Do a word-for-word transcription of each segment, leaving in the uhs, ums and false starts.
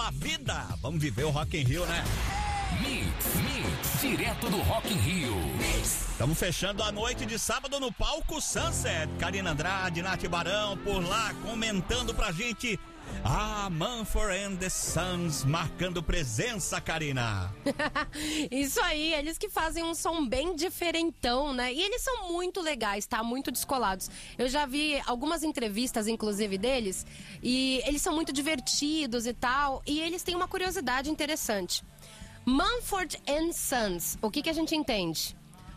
la vida. Vamos viver o Rock in Rio, né? Mix, Mix, direto do Rock in Rio. Estamos fechando a noite de sábado no palco Sunset. Karina Andrade, Nath Barão por lá comentando pra gente. Ah, Mumford and the Sons marcando presença, Karina. Isso aí, eles que fazem um som bem diferentão, né? E eles são muito legais, tá? Muito descolados. Eu já vi algumas entrevistas, inclusive, deles, e eles são muito divertidos e tal, e eles têm uma curiosidade interessante. Mumford and Sons, o que que a gente entende?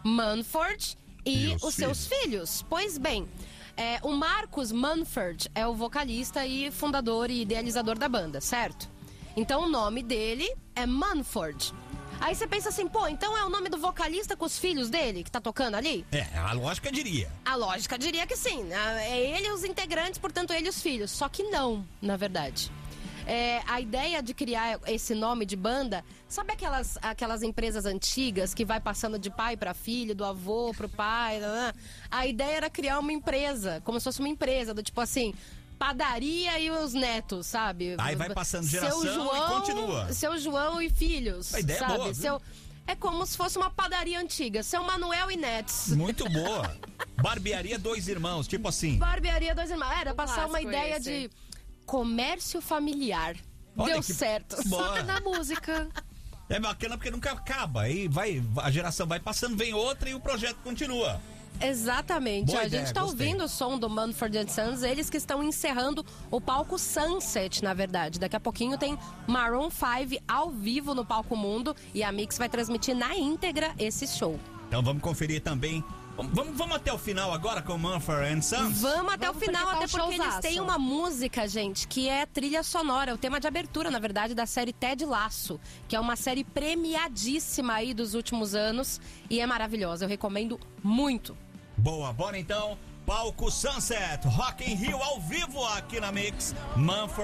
Mumford e, e os, os seus filhos. Pois bem, é, o Marcus Mumford é o vocalista e fundador e idealizador da banda, certo? Então o nome dele é Mumford. Aí você pensa assim, pô, então é o nome do vocalista com os filhos dele que tá tocando ali? É, a lógica diria. A lógica diria que sim. É ele e os integrantes, portanto ele e os filhos. Só que não, na verdade. É, a ideia de criar esse nome de banda, sabe aquelas, aquelas empresas antigas que vai passando de pai para filho, do avô pro pai? Né? A ideia era criar uma empresa, como se fosse uma empresa, do tipo assim, padaria e os netos, sabe? Aí vai passando geração seu João, e continua. Seu João e filhos, a ideia sabe? É boa, seu, é como se fosse uma padaria antiga, seu Manuel e Netos. Muito boa. Barbearia Dois Irmãos, tipo assim. Barbearia Dois Irmãos, era Um passar uma ideia esse. de comércio familiar. Olha Deu que certo. boa. Só na música. É bacana porque nunca acaba. Aí vai, a geração vai passando, vem outra e o projeto continua. Exatamente. Boa a ideia, gente tá gostei. ouvindo o som do Mumford and Sons, eles que estão encerrando o palco Sunset, na verdade. Daqui a pouquinho tem Maroon cinco ao vivo no Palco Mundo e a Mix vai transmitir na íntegra esse show. Então vamos conferir também. Vamos, vamos até o final agora com Mumford and Sons? Vamos até Vamos o final, porque tá até um porque eles showzaço. têm uma música, gente, que é trilha sonora, o tema de abertura, na verdade, da série Ted Lasso, que é uma série premiadíssima aí dos últimos anos e é maravilhosa, eu recomendo muito. Boa, bora então. Palco Sunset, Rock in Rio ao vivo aqui na Mix. Mumford